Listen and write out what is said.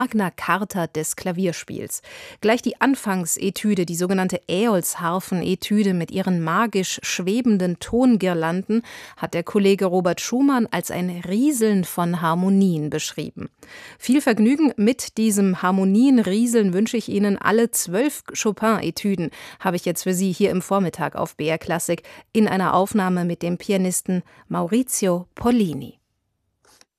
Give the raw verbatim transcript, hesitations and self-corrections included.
Magna Carta des Klavierspiels. Gleich die Anfangsetüde, die sogenannte Äolsharfen-Etüde mit ihren magisch schwebenden Tongirlanden, hat der Kollege Robert Schumann als ein Rieseln von Harmonien beschrieben. Viel Vergnügen mit diesem Harmonienrieseln wünsche ich Ihnen. Alle zwölf Chopin-Etüden habe ich jetzt für Sie hier im Vormittag auf B R Klassik in einer Aufnahme mit dem Pianisten Maurizio Pollini.